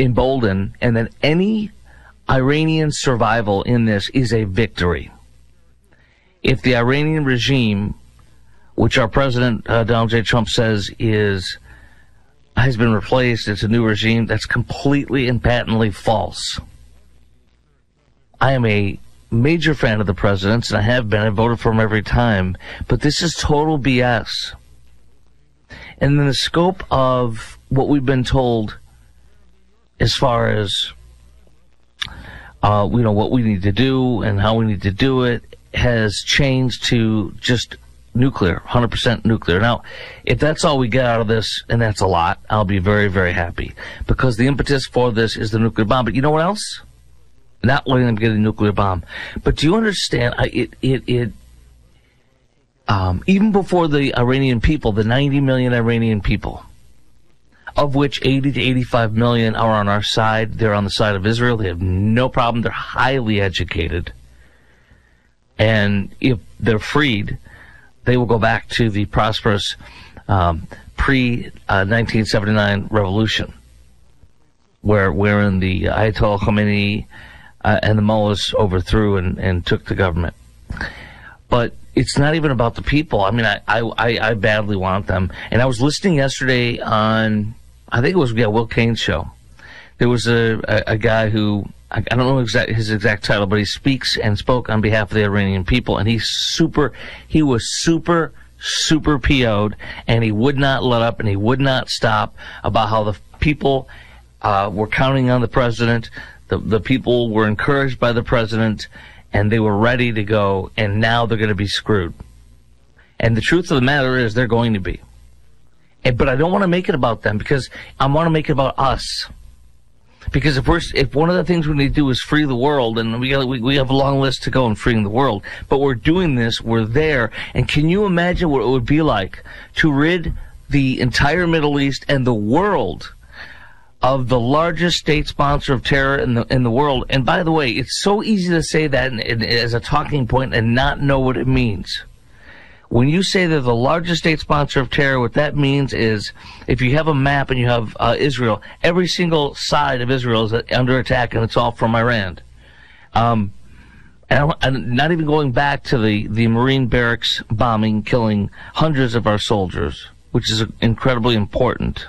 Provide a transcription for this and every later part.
emboldened, and that any Iranian survival in this is a victory. If the Iranian regime, which our President Donald J. Trump says has been replaced, it's a new regime, that's completely and patently false. I am a major fan of the president's, and I have been. I voted for him every time. But this is total BS. And in the scope of what we've been told as far as, what we need to do and how we need to do it has changed to just nuclear, 100% nuclear. Now, if that's all we get out of this, and that's a lot, I'll be very, very happy. Because the impetus for this is the nuclear bomb. But you know what else? Not letting them get a nuclear bomb. But do you understand, even before the Iranian people, the 90 million Iranian people, of which 80 to 85 million are on our side, they're on the side of Israel, they have no problem, they're highly educated. And if they're freed, they will go back to the prosperous pre-1979 revolution, wherein the Ayatollah Khomeini and the mullahs overthrew and took the government. But it's not even about the people. I mean, I badly want them. And I was listening yesterday on, I think it was Will Kane's show. There was a guy who, I don't know his exact title, but he speaks and spoke on behalf of the Iranian people, and he was super PO'd, and he would not let up and he would not stop about how the people were counting on the president. The people were encouraged by the president, and they were ready to go, and now they're going to be screwed. And the truth of the matter is they're going to be. But I don't want to make it about them, because I want to make it about us. Because if one of the things we need to do is free the world, and we have a long list to go in freeing the world, but we're doing this, we're there, and can you imagine what it would be like to rid the entire Middle East and the world of the largest state sponsor of terror in the world? And by the way, it's so easy to say that as a talking point and not know what it means. When you say they're the largest state sponsor of terror, what that means is if you have a map and you have Israel, every single side of Israel is under attack, and it's all from Iran. And I'm not even going back to the Marine barracks bombing, killing hundreds of our soldiers, which is incredibly important.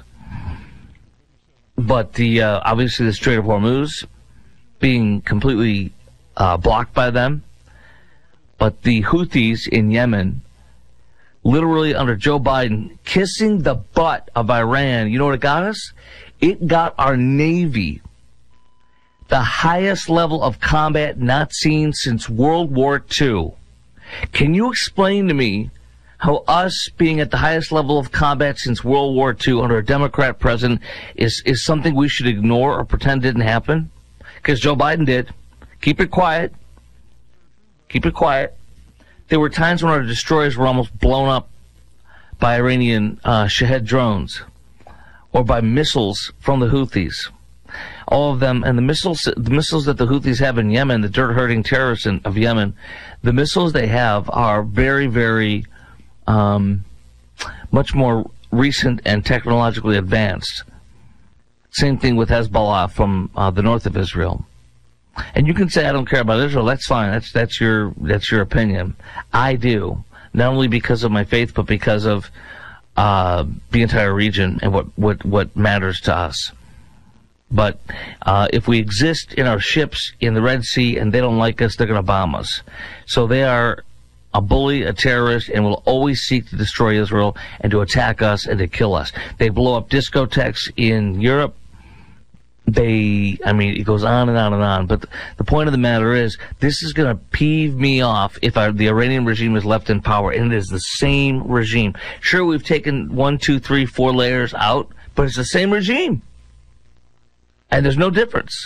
But obviously the Strait of Hormuz being completely blocked by them. But the Houthis in Yemen, literally under Joe Biden, kissing the butt of Iran. You know what it got us? It got our Navy the highest level of combat not seen since World War II. Can you explain to me how us being at the highest level of combat since World War II under a Democrat president is something we should ignore or pretend didn't happen? Because Joe Biden did. Keep it quiet. Keep it quiet. There were times when our destroyers were almost blown up by Iranian Shahed drones or by missiles from the Houthis. All of them, and the missiles that the Houthis have in Yemen, the dirt-herding terrorists of Yemen, the missiles they have are very, very much more recent and technologically advanced. Same thing with Hezbollah from the north of Israel. And you can say I don't care about Israel. That's fine. That's your opinion. I do, not only because of my faith, but because of the entire region and what matters to us. But if we exist in our ships in the Red Sea and they don't like us, they're going to bomb us. So they are a bully, a terrorist, and will always seek to destroy Israel and to attack us and to kill us. They blow up discotheques in Europe. It goes on and on and on. But the point of the matter is, this is going to peeve me off if the Iranian regime is left in power, and it is the same regime. Sure, we've taken 1, 2, 3, 4 layers out, but it's the same regime. And there's no difference.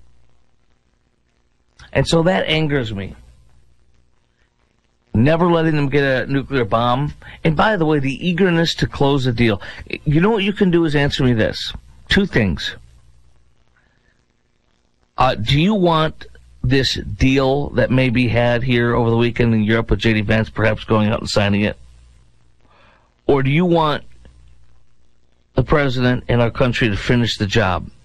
And so that angers me. Never letting them get a nuclear bomb. And by the way, the eagerness to close the deal. You know what you can do is answer me this. 2 things. Do you want this deal that may be had here over the weekend in Europe with J.D. Vance perhaps going out and signing it? Or do you want the president and our country to finish the job?